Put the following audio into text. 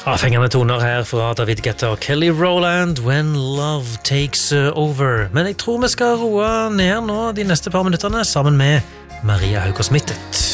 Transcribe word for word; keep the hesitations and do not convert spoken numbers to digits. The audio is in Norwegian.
Ja, fengende toner her fra David Guetta og Kelly Rowland, When Love Takes Over. Men jeg tror vi skal roe ned nå de neste par minutterne sammen med Maria Haugård Smittet.